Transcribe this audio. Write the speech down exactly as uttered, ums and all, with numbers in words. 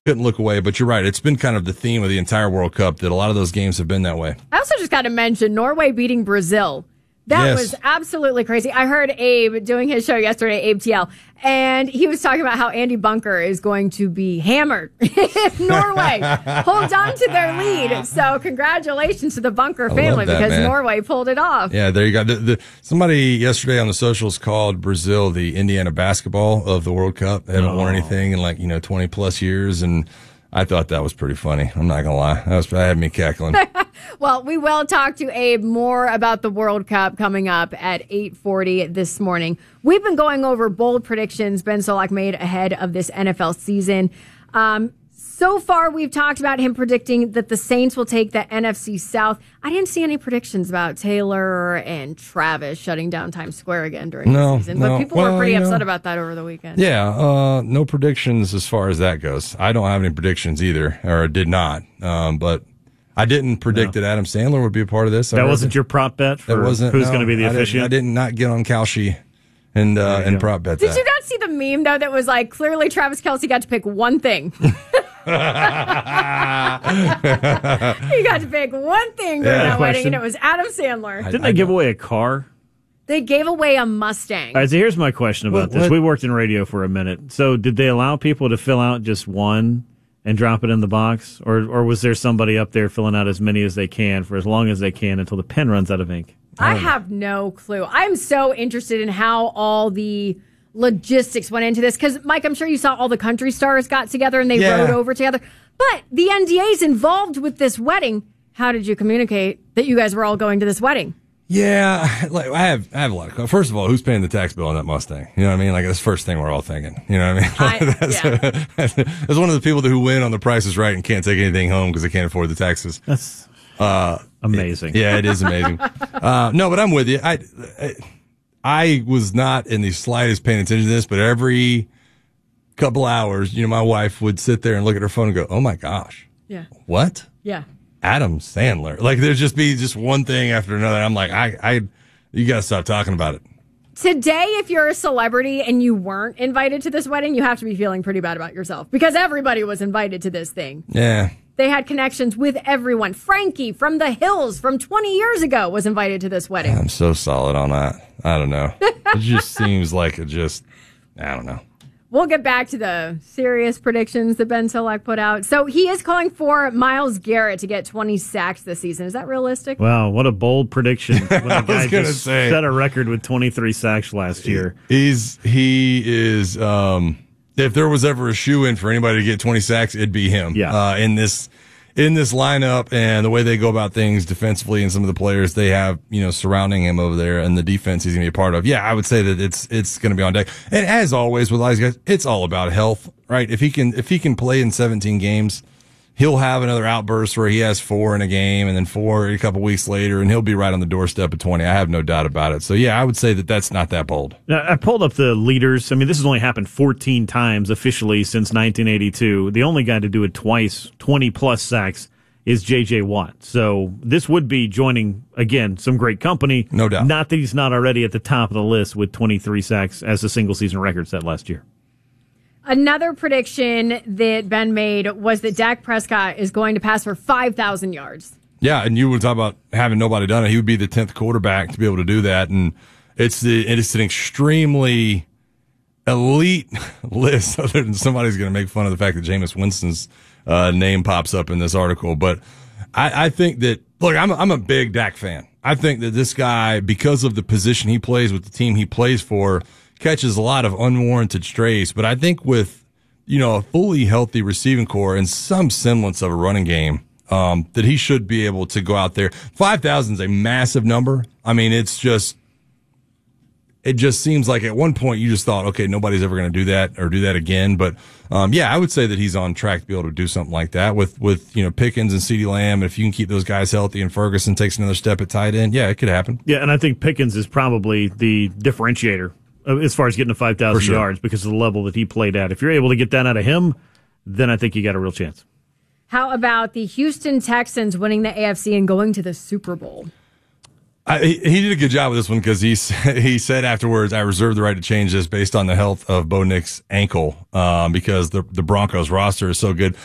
couldn't look away. But you're right. It's been kind of the theme of the entire World Cup that a lot of those games have been that way. I also just got to mention Norway beating Brazil. That yes. was absolutely crazy. I heard Abe doing his show yesterday, Abe T L, and he was talking about how Andy Bunker is going to be hammered if Norway holds on to their lead. So congratulations to the Bunker family that, because man. Norway pulled it off. Yeah, there you go. The, the, somebody yesterday on the socials called Brazil the Indiana basketball of the World Cup. They haven't oh. won anything in like, you know, twenty plus years, and I thought that was pretty funny. I'm not going to lie. That was, that had me cackling. Well, we will talk to Abe more about the World Cup coming up at eight forty this morning. We've been going over bold predictions Ben Solak made ahead of this N F L season. Um, so far, we've talked about him predicting that the Saints will take the N F C South. I didn't see any predictions about Taylor and Travis shutting down Times Square again during no, the season. No. But people well, were pretty upset know, about that over the weekend. Yeah, uh, no predictions as far as that goes. I don't have any predictions either, or did not. Um, but I didn't predict no. that Adam Sandler would be a part of this. I that wasn't it. your prop bet for that wasn't, who's no, going to be the I officiant? Didn't, I did not get on Kalshi and, uh, and prop bet Did that. you not see the meme, though, that was like, clearly Travis Kelce got to pick one thing? He got to pick one thing during yeah, that question. wedding, and it was Adam Sandler. Didn't I, they I give away a car? They gave away a Mustang. All right, so here's my question about what, this. What? We worked in radio for a minute. So did they allow people to fill out just one and drop it in the box? Or or was there somebody up there filling out as many as they can for as long as they can until the pen runs out of ink? I, I have no clue. I'm so interested in how all the logistics went into this. Because, Mike, I'm sure you saw all the country stars got together and they yeah. rode over together. But the N D A's involved with this wedding. How did you communicate that you guys were all going to this wedding? Yeah, like I have, I have a lot of. First of all, who's paying the tax bill on that Mustang? You know what I mean? Like that's the first thing we're all thinking. You know what I mean? I, that's, yeah. that's one of the people who win on The Price is Right and can't take anything home because they can't afford the taxes. That's uh, amazing. It, yeah, it is amazing. uh, no, but I'm with you. I, I, I was not in the slightest paying attention to this, but every couple hours, you know, my wife would sit there and look at her phone and go, "Oh my gosh, yeah, what? Yeah." Adam Sandler. Like there'd just be just one thing after another. I'm like, I, I, you gotta stop talking about it. Today, if you're a celebrity and you weren't invited to this wedding, you have to be feeling pretty bad about yourself because everybody was invited to this thing. Yeah. They had connections with everyone. Frankie from the Hills from twenty years ago was invited to this wedding. I'm so solid on that. I don't know. It just seems like it just, I don't know. We'll get back to the serious predictions that Ben Solak put out. So he is calling for Myles Garrett to get twenty sacks this season. Is that realistic? Wow, what a bold prediction. When a guy just say, set a record with twenty-three sacks last year. He's He is, um, if there was ever a shoe-in for anybody to get twenty sacks, it'd be him. Yeah. Uh, in this in this lineup and the way they go about things defensively and some of the players they have, you know, surrounding him over there and the defense he's going to be a part of. Yeah, I would say that it's it's going to be on deck. And as always with all these guys, it's all about health, right? If he can if he can play in seventeen games, he'll have another outburst where he has four in a game and then four a couple weeks later, and he'll be right on the doorstep of twenty. I have no doubt about it. So, yeah, I would say that that's not that bold. Now, I pulled up the leaders. I mean, this has only happened fourteen times officially since nineteen eighty-two. The only guy to do it twice, twenty-plus sacks, is J J. Watt. So this would be joining, again, some great company. No doubt. Not that he's not already at the top of the list with twenty-three sacks as a single-season record set last year. Another prediction that Ben made was that Dak Prescott is going to pass for five thousand yards. Yeah, and you would talk about having nobody done it. He would be the tenth quarterback to be able to do that, and it's the it's an extremely elite list. Other than somebody's going to make fun of the fact that Jameis Winston's uh, name pops up in this article, but I, I think that look, I'm a, I'm a big Dak fan. I think that this guy, because of the position he plays with the team he plays for, catches a lot of unwarranted strays. But I think with, you know, a fully healthy receiving core and some semblance of a running game, um, that he should be able to go out there. five thousand is a massive number. I mean, it's just, it just seems like at one point you just thought, okay, nobody's ever going to do that or do that again. But, um, yeah, I would say that he's on track to be able to do something like that with, with, you know, Pickens and CeeDee Lamb. And if you can keep those guys healthy and Ferguson takes another step at tight end, yeah, it could happen. Yeah, and I think Pickens is probably the differentiator as far as getting to five thousand sure. yards because of the level that he played at. If you're able to get that out of him, then I think you got a real chance. How about the Houston Texans winning the A F C and going to the Super Bowl? I, he he did a good job with this one because he he said afterwards, "I reserve the right to change this based on the health of Bo Nix's ankle um, because the the Broncos roster is so good."